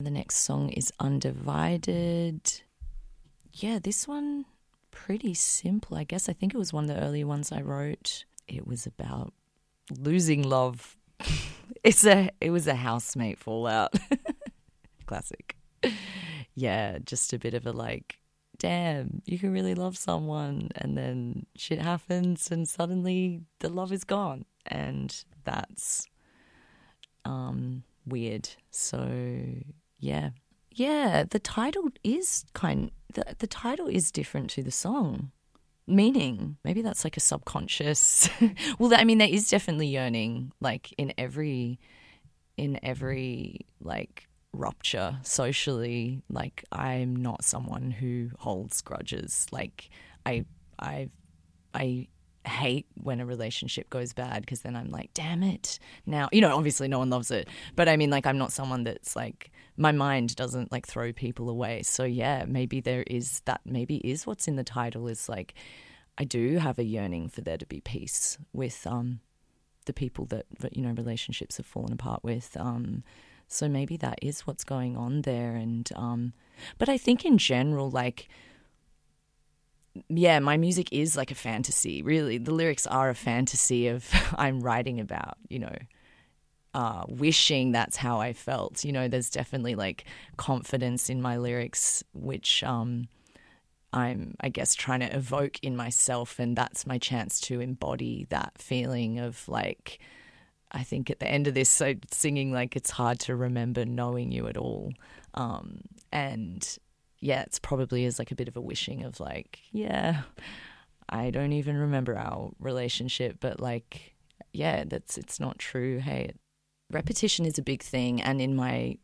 The next song is Undivided. Yeah, this one, pretty simple, I guess. I think it was one of the early ones I wrote. It was about losing love. It was a housemate fallout. Classic. Yeah, just a bit of a like, damn, you can really love someone and then shit happens and suddenly the love is gone. And that's weird. So yeah. Yeah, the title is the title is different to the song. Meaning, maybe that's like a subconscious. Well, I mean, there is definitely yearning, like in every like rupture socially. Like, I'm not someone who holds grudges. Like, I hate when a relationship goes bad because then I'm like, damn it. Now, obviously no one loves it, but I mean, like, I'm not someone that's like, my mind doesn't like throw people away. So yeah, maybe there is that, maybe is what's in the title is like, I do have a yearning for there to be peace with the people that relationships have fallen apart with. So maybe that is what's going on there. And but I think in general, like, yeah, my music is like a fantasy, really. The lyrics are a fantasy of I'm writing about, wishing that's how I felt. There's definitely like confidence in my lyrics, which I'm, I guess, trying to evoke in myself. And that's my chance to embody that feeling of like, I think at the end of this, so singing like it's hard to remember knowing you at all. And yeah, it's probably is like a bit of a wishing of like, yeah, I don't even remember our relationship, but like, yeah, it's not true. Hey, repetition is a big thing. And in my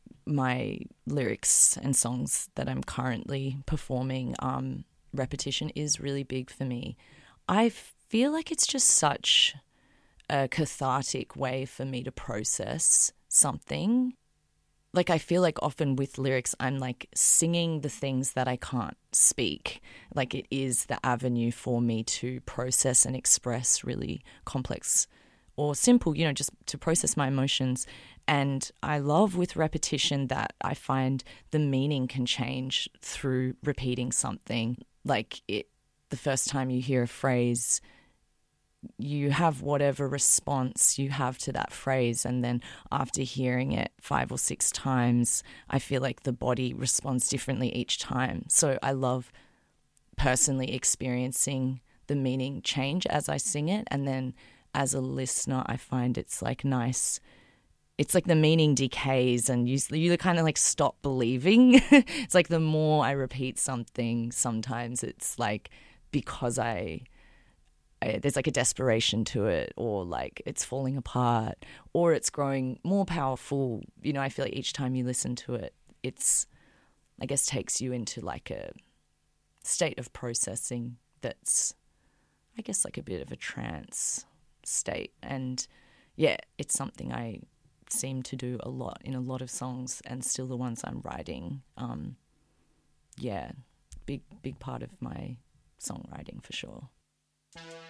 lyrics and songs that I'm currently performing, repetition is really big for me. I feel like it's just such a cathartic way for me to process something. Like, I feel like often with lyrics, I'm like singing the things that I can't speak. Like, it is the avenue for me to process and express really complex or simple, just to process my emotions. And I love with repetition that I find the meaning can change through repeating something. Like, the first time you hear a phrase, you have whatever response you have to that phrase, and then after hearing it 5 or 6 times, I feel like the body responds differently each time. So I love personally experiencing the meaning change as I sing it, and then as a listener, I find it's like nice. It's like the meaning decays and you kind of like stop believing. It's like the more I repeat something, sometimes it's like because there's like a desperation to it, or like it's falling apart, or it's growing more powerful. I feel like each time you listen to it, it's, I guess, takes you into like a state of processing that's, I guess, like a bit of a trance state. And yeah, it's something I seem to do a lot in a lot of songs, and still the ones I'm writing. Yeah, big part of my songwriting for sure.